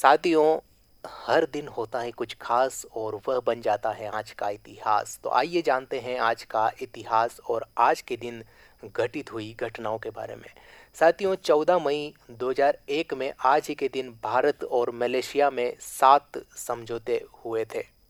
साथियों, हर दिन होता है कुछ खास और वह बन जाता है आज का इतिहास। तो आइए जानते हैं आज का इतिहास और आज के दिन घटित हुई घटनाओं के बारे में। साथियों, 14 मई 2001 में आज ही के दिन भारत और मलेशिया में 7 समझौते हुए थे।